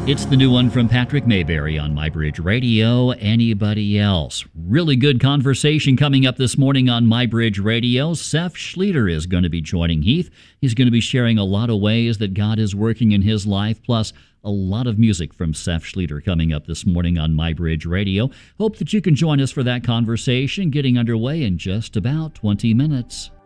It's the new one from Patrick Mayberry on MyBridge Radio. Anybody else? Really good conversation coming up this morning on MyBridge Radio. Seth Schlueter is going to be joining Heath. He's going to be sharing a lot of ways that God is working in his life, plus a lot of music from Seth Schlueter coming up this morning on MyBridge Radio. Hope that you can join us for that conversation, getting underway in just about 20 minutes.